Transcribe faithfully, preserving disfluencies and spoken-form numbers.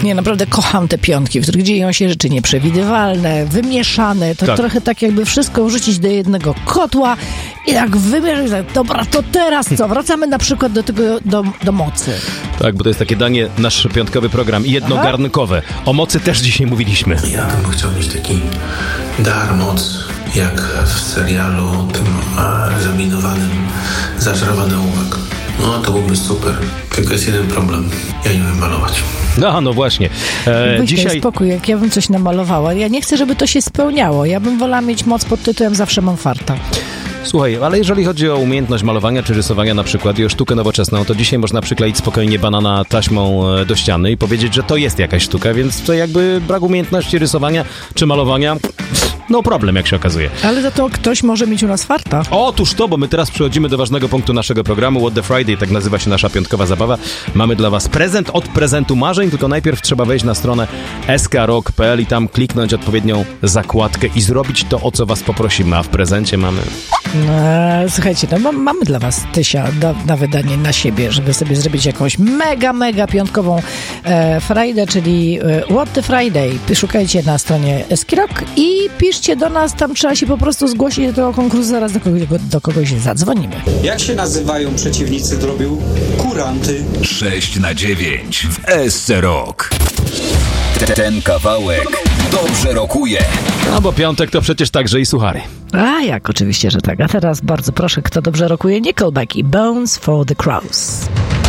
Nie, naprawdę kocham te piątki, w których dzieją się rzeczy nieprzewidywalne, wymieszane. To tak. trochę tak jakby wszystko wrzucić do jednego kotła i tak wymieszać. Tak, dobra, to teraz co? Wracamy na przykład do tego, do, do mocy. Tak, bo to jest takie danie, nasz piątkowy program jednogarnkowe. O mocy też dzisiaj mówiliśmy. Ja bym chciał mieć taki dar, moc, jak w serialu tym e, zaminowanym Zaczarowany ołówek. No to byłby super. Tylko jest jeden problem. Ja nie umiem malować. No, no właśnie. E, Weź dzisiaj... spokój, jak ja bym coś namalowała. Ja nie chcę, żeby to się spełniało. Ja bym wolała mieć moc pod tytułem Zawsze mam farta. Słuchaj, ale jeżeli chodzi o umiejętność malowania czy rysowania na przykład i o sztukę nowoczesną, to dzisiaj można przykleić spokojnie banana taśmą do ściany i powiedzieć, że to jest jakaś sztuka, więc to jakby brak umiejętności rysowania czy malowania, no problem, jak się okazuje. Ale za to ktoś może mieć u nas farta. Otóż to, bo my teraz przechodzimy do ważnego punktu naszego programu, What the Friday, tak nazywa się nasza piątkowa zabawa. Mamy dla was prezent od prezentu marzeń, tylko najpierw trzeba wejść na stronę s k rock kropka p l i tam kliknąć odpowiednią zakładkę i zrobić to, o co was poprosimy, a w prezencie mamy... Eee, słuchajcie, no mam, mamy dla was tysia do, na wydanie na siebie, żeby sobie zrobić jakąś mega, mega piątkową e, Friday, czyli e, What the Friday. Szukajcie na stronie Eskirok i piszcie do nas, tam trzeba się po prostu zgłosić do tego konkursu, zaraz do kogoś, do kogoś zadzwonimy. Jak się nazywają przeciwnicy drobiu? Kuranty. sześć na dziewięć w S Rock. Ten kawałek dobrze rokuje. No bo piątek to przecież także i suchary. A jak, oczywiście, że tak. A teraz bardzo proszę, kto dobrze rokuje, Nickelback i Bones for the Crows.